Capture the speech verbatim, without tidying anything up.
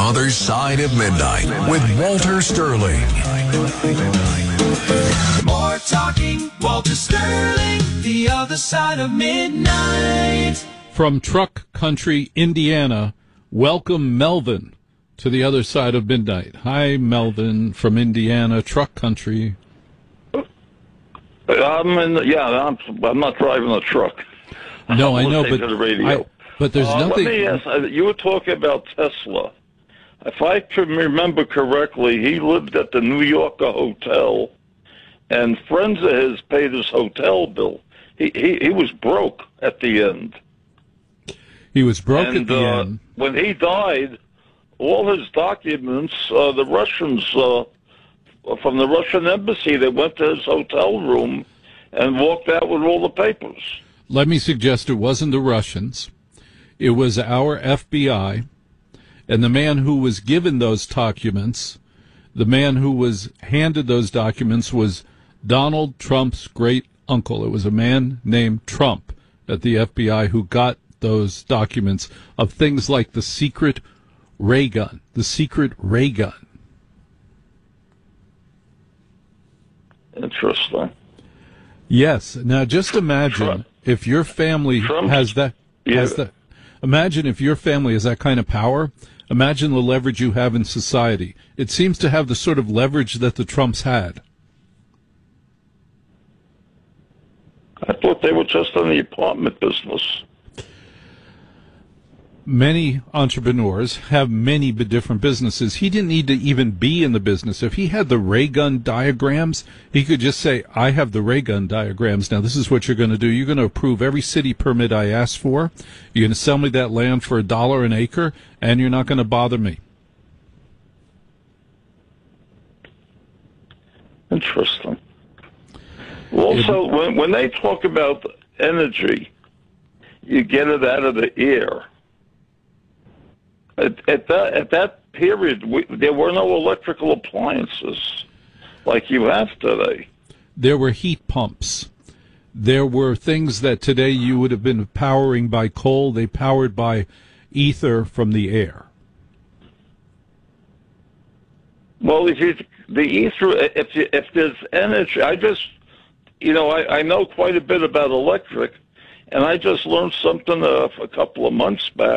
Other Side of Midnight with Walter Sterling. More talking, Walter Sterling, The Other Side of Midnight. From Truck Country, Indiana, welcome Melvin to The Other Side of Midnight. Hi, Melvin from Indiana, Truck Country. I'm in. Yeah, I'm. I'm not driving a truck. No, I know, but to the radio. I, but there's uh, nothing. Let me ask. uh, You were talking about Tesla. If I can remember correctly, he lived at the New Yorker Hotel, and friends of his paid his hotel bill. He he, he was broke at the end. He was broke and, at the uh, end. When he died, all his documents, uh, the Russians. Uh, From the Russian embassy, they went to his hotel room and walked out with all the papers. Let me suggest it wasn't the Russians. It was our F B I. And the man who was given those documents, the man who was handed those documents was Donald Trump's great uncle. It was a man named Trump at the F B I who got those documents of things like the secret ray gun, the secret ray gun. Interesting. Yes. Now, just imagine Trump. if your family Trump. has that. Yeah. Has that. Imagine if your family has that kind of power. Imagine the leverage you have in society. It seems to have the sort of leverage that the Trumps had. I thought they were just in the apartment business. Many entrepreneurs have many different businesses. He didn't need to even be in the business. If he had the ray gun diagrams, he could just say, I have the ray gun diagrams. Now, this is what you're going to do. You're going to approve every city permit I ask for. You're going to sell me that land for a dollar an acre, and you're not going to bother me. Interesting. Also, it, when, when they talk about energy, you get it out of the air. At, at that at that period, we, there were no electrical appliances like you have today. There were heat pumps. There were things that today you would have been powering by coal. They powered by ether from the air. Well, if you, the ether, if you, if there's energy, I just, you know, I, I know quite a bit about electric, and I just learned something uh, a couple of months back.